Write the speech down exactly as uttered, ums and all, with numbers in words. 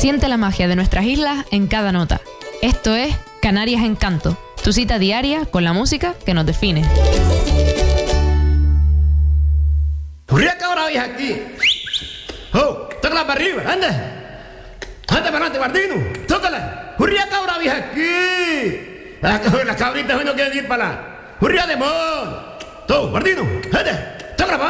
Siente la magia de nuestras islas en cada nota. Esto es Canarias en Canto, tu cita diaria con la música que nos define. ¡Hurria, cabra vieja aquí! ¡Oh! ¡Tócala para arriba! ¡Anda! ¡Anda para adelante, Martino! ¡Tócala! ¡Hurria, cabra vieja aquí! Las cabritas hoy no quieren ir para la... ¡Hurria, demon! ¡Tú, Martino! ¡Anda! ¡Tócala para